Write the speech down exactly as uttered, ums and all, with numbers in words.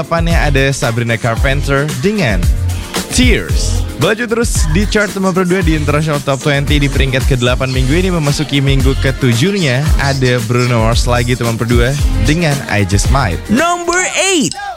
Depannya ada Sabrina Carpenter dengan Tears. Baju terus di chart nomor dua di International Top dua puluh di peringkat ke-delapan minggu ini. Memasuki minggu ke-tujuh-nya ada Bruno Mars lagi teman berdua dengan I Just Might. Number eight.